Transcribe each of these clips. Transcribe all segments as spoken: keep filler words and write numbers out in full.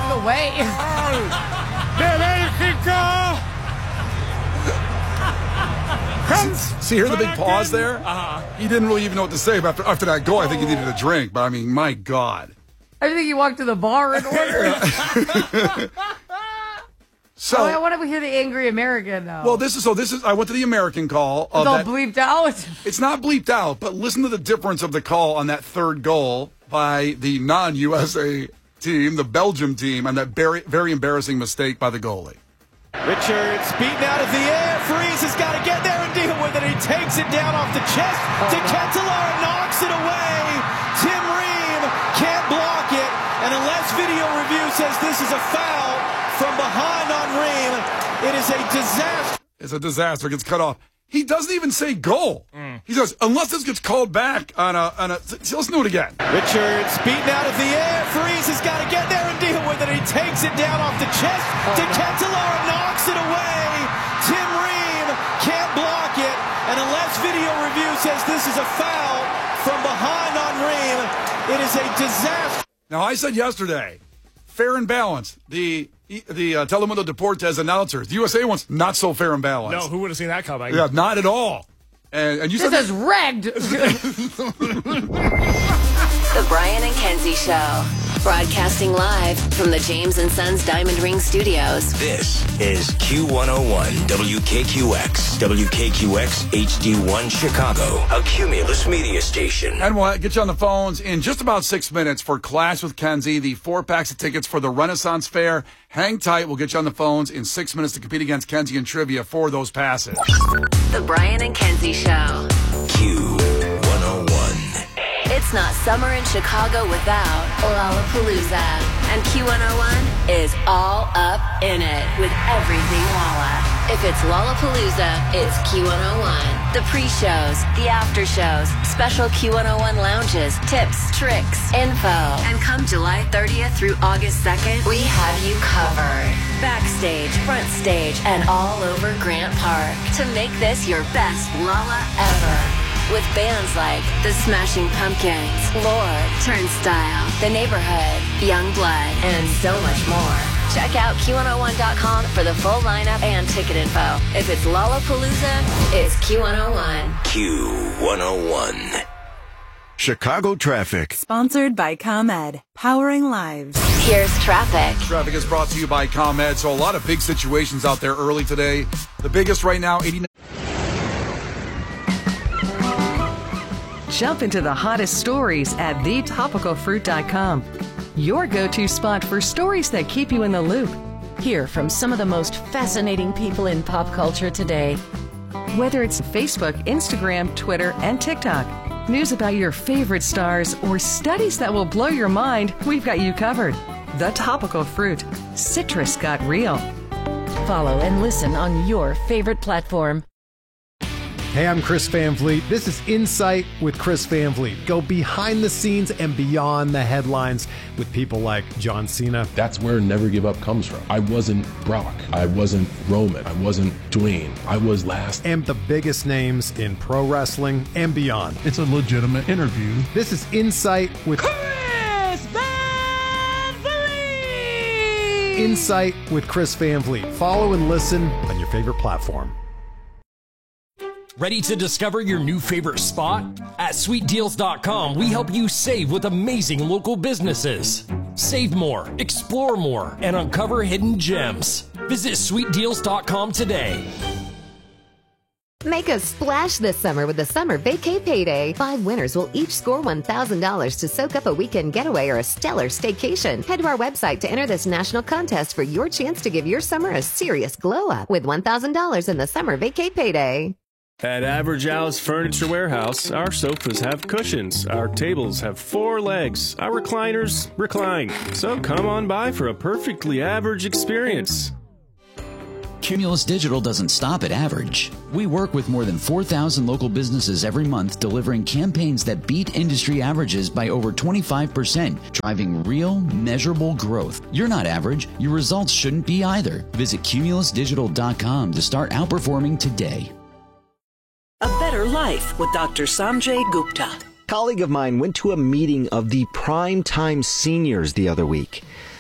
the way. See, hear the big pause there? Uh-huh. He didn't really even know what to say. But after, after that goal, I think he needed a drink. But, I mean, my God. I think he walked to the bar in order. So, oh, I want to hear the angry American now. Well, this is so. This is. I went to the American call. It's all that, bleeped out. It's not bleeped out, but listen to the difference of the call on that third goal by the non-U S A team, the Belgium team, and that very, very embarrassing mistake by the goalie. Richards beaten out of the air. Freeze has got to get there and deal with it. He takes it down off the chest to Ketelaar, knocks it away. Tim Ream can't block it, and unless video review says this is a foul from behind on Ream, it is a disaster. It's a disaster. It gets cut off. He doesn't even say goal. Mm. He says, unless this gets called back on a... On a so let's do it again. Richards beaten out of the air. Freeze has got to get there and deal with it. He takes it down off the chest oh, to no. Ketelaar, knocks it away. Tim Ream can't block it. And unless video review says this is a foul from behind on Ream, it is a disaster. Now, I said yesterday, fair and balanced. The... The uh, Telemundo Deportes announcers. The U S A one's not so fair and balanced. No, who would have seen that coming? Yeah, not at all. And, and you this said is rigged. The Brian and Kenzie Show. Broadcasting live from the James and Sons Diamond Ring Studios. This is Q one oh one W K Q X. W K Q X H D one Chicago. A Cumulus media station. And we'll get you on the phones in just about six minutes for Clash with Kenzie, the four packs of tickets for the Renaissance Fair. Hang tight. We'll get you on the phones in six minutes to compete against Kenzie in trivia for those passes. The Brian and Kenzie Show. Q one oh one. It's not summer in Chicago without Lollapalooza. And Q one oh one is all up in it with everything Lolla. If it's Lollapalooza, it's Q one oh one. The pre-shows, the after-shows, special Q one oh one lounges, tips, tricks, info. And come July thirtieth through August second, we have you covered. Backstage, front stage, and all over Grant Park to make this your best Lolla ever. With bands like The Smashing Pumpkins, Lord, Turnstile, The Neighborhood, Youngblood, and so much more. Check out Q one oh one dot com for the full lineup and ticket info. If it's Lollapalooza, it's Q one oh one. Q one oh one. Chicago Traffic. Sponsored by ComEd. Powering lives. Here's traffic. Traffic is brought to you by ComEd. So a lot of big situations out there early today. The biggest right now, eighty-nine. Jump into the hottest stories at the topical fruit dot com. Your go-to spot for stories that keep you in the loop. Hear from some of the most fascinating people in pop culture today. Whether it's Facebook, Instagram, Twitter, and TikTok, news about your favorite stars, or studies that will blow your mind, we've got you covered. The Topical Fruit. Citrus got real. Follow and listen on your favorite platform. Hey, I'm Chris Van Vliet. This is Insight with Chris Van Vliet. Go behind the scenes and beyond the headlines with people like John Cena. That's where Never Give Up comes from. I wasn't Brock. I wasn't Roman. I wasn't Dwayne. I was last. And the biggest names in pro wrestling and beyond. It's a legitimate interview. This is Insight with Chris Van Vliet. Insight with Chris Van Vliet. Follow and listen on your favorite platform. Ready to discover your new favorite spot? At sweet deals dot com, we help you save with amazing local businesses. Save more, explore more, and uncover hidden gems. Visit sweet deals dot com today. Make a splash this summer with the Summer Vacay Payday. Five winners will each score one thousand dollars to soak up a weekend getaway or a stellar staycation. Head to our website to enter this national contest for your chance to give your summer a serious glow up with one thousand dollars in the Summer Vacay Payday. At Average Al's Furniture Warehouse, our sofas have cushions, our tables have four legs, our recliners recline. So come on by for a perfectly average experience. Cumulus Digital doesn't stop at average. We work with more than four thousand local businesses every month, delivering campaigns that beat industry averages by over twenty-five percent, driving real, measurable growth. You're not average. Your results shouldn't be either. Visit cumulus digital dot com to start outperforming today. A Better Life with Doctor Sanjay Gupta. A colleague of mine went to a meeting of the Primetime Seniors the other week.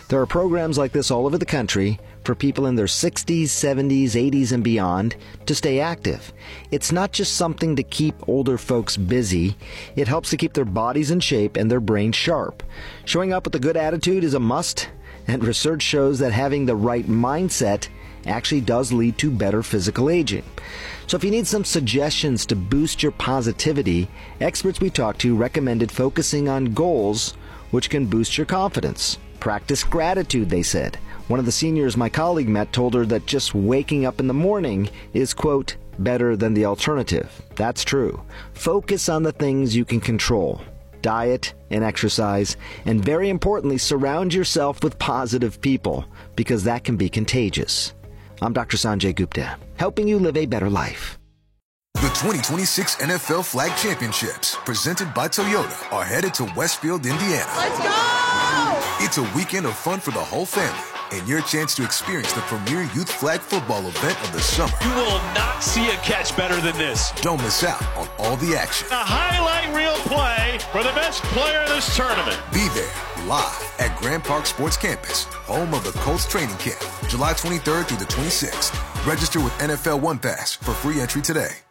There are programs like this all over the country for people in their sixties, seventies, eighties, and beyond to stay active. It's not just something to keep older folks busy. It helps to keep their bodies in shape and their brains sharp. Showing up with a good attitude is a must, and research shows that having the right mindset actually does lead to better physical aging. So if you need some suggestions to boost your positivity, experts we talked to recommended focusing on goals which can boost your confidence. Practice gratitude, they said. One of the seniors my colleague met told her that just waking up in the morning is, quote, better than the alternative. That's true. Focus on the things you can control. Diet and exercise, and very importantly, surround yourself with positive people, because that can be contagious. I'm Doctor Sanjay Gupta, helping you live a better life. The twenty twenty-six N F L Flag Championships, presented by Toyota, are headed to Westfield, Indiana. Let's go! It's a weekend of fun for the whole family, and your chance to experience the premier youth flag football event of the summer. You will not see a catch better than this. Don't miss out on all the action. A highlight reel play for the best player in this tournament. Be there, live at Grand Park Sports Campus, home of the Colts training camp, July twenty-third through the twenty-sixth. Register with N F L One Pass for free entry today.